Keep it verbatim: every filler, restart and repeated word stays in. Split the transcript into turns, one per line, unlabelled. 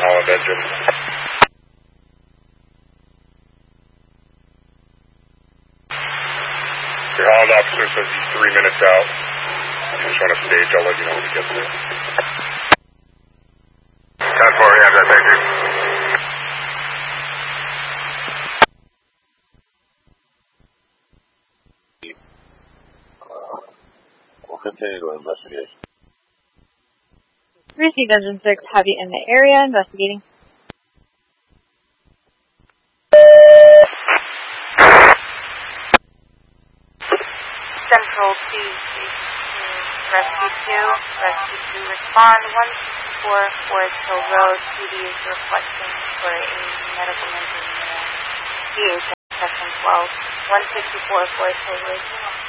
Holland engine. Your Holland officer says he's three minutes out. If you just want to stage, I'll let you know when he gets there. ten four, yeah, that thank you.
Uh, we'll continue to investigate.
Received Engine six, have you in the area investigating?
Central two, Rescue two, Rescue two respond, one sixty-four Forest Hill Road, P D is requesting for a medical mental unit, D H section twelve, one sixty-four Forest Hill Road.